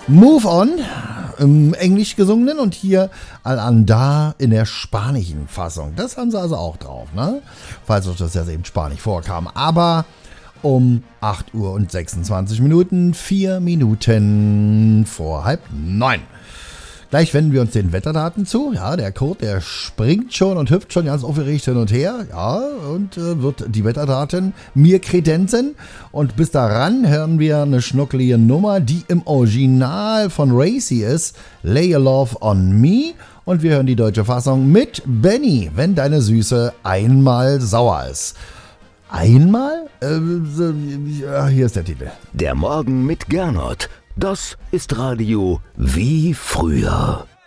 Move On im Englisch gesungenen und hier Al Andar in der spanischen Fassung. Das haben sie also auch drauf, ne? Falls euch das ja eben spanisch vorkam. Aber um 8 Uhr und 26 Minuten, 4 Minuten vor 8:30. Gleich wenden wir uns den Wetterdaten zu. Ja, der Kurt, der springt schon und hüpft schon ganz aufgeregt hin und her. Ja, und wird die Wetterdaten mir kredenzen. Und bis daran hören wir eine schnuckelige Nummer, die im Original von Racy ist. Lay Your Love on Me. Und wir hören die deutsche Fassung mit Benny, wenn deine Süße einmal sauer ist. Einmal? Hier ist der Titel. Der Morgen mit Gernot. Das ist Radio wie früher.